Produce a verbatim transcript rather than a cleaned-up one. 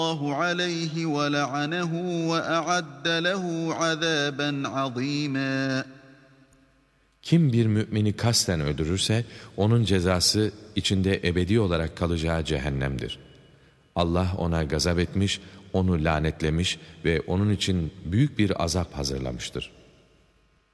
عليه ولعنه وأعد له عذابا عظيما. Kim bir mümini kasten öldürürse onun cezası içinde ebedi olarak kalacağı cehennemdir. Allah ona gazap etmiş, onu lanetlemiş ve onun için büyük bir azap hazırlamıştır.